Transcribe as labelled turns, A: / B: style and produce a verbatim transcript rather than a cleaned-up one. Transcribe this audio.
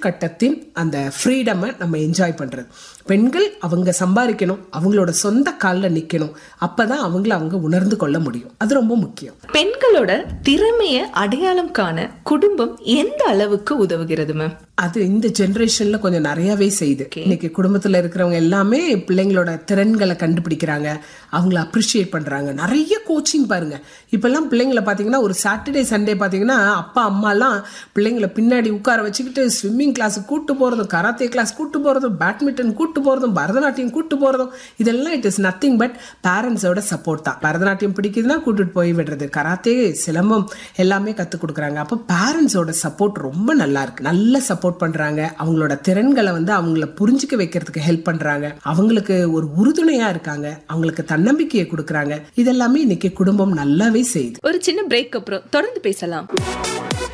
A: கட்டத்தின் அந்த ஃப்ரீடமை நம்ம என்ஜாய் பண்றது. பெண்கள் அவங்க சம்பாதிக்கணும், அவங்களோட சொந்த காலில் நிக்கணும், அப்பதான் அவங்கள அவங்க உணர்ந்து கொள்ள முடியும். அது ரொம்ப முக்கியம்.
B: பெண்களோட திறமைய அடையாளம் காண குடும்பம் எந்த அளவுக்கு உதவுகிறது மேம்?
A: அது இந்த ஜெனரேஷன்ல கொஞ்சம் நிறையவே செய்யுது. இன்னைக்கு குடும்பத்துல இருக்கிறவங்க எல்லாமே பிள்ளைங்களோட திறன்களை கண்டுபிடிக்கிறாங்க, அவங்கள அப்ரிஷியேட் பண்றாங்க. நிறைய கோச்சிங் பாருங்க. இப்பெல்லாம் பிள்ளைங்களை பாத்தீங்கன்னா ஒரு சாட்டர்டே சண்டே பாத்தீங்கன்னா அப்பா அம்மா எல்லாம் பிள்ளைங்களை பின்னாடி உட்கார வச்சுக்கிட்டு ஸ்விம்மிங் கிளாஸ் கூட்டு போறதும், கராத்தே கிளாஸ் கூட்டு போறதும், பேட்மிண்டன் கூட்டு போறதும், பரதநாட்டியம் கூட்டு போறதும், இதெல்லாம் இட் இஸ் நத்திங் பட் பேரண்ட்ஸோட சப்போர்ட் தான். பரதநாட்டியம் பிடிக்குதுன்னா கூட்டிட்டு போய் விடுறது, கராத்தே சிலம்பம் எல்லாமே கத்து கொடுக்குறாங்க. அப்ப பேரண்ட்ஸோட சப்போர்ட் ரொம்ப நல்லா இருக்கு. நல்ல சப்போர்ட் பண்றாங்க. அவங்களோட திறன்களை வந்து அவங்கள புரிஞ்சுக்க வைக்கிறதுக்கு ஹெல்ப் பண்றாங்க. அவங்களுக்கு ஒரு உறுதுணையா இருக்காங்க, அவங்களுக்கு தன்னம்பிக்கையை கொடுக்கறாங்க. இதெல்லாமே இன்னைக்கு குடும்பம் நல்லாவே செய்யுது.
B: ஒரு சின்ன பிரேக் அப்புறம் தொடர்ந்து பேசலாம்.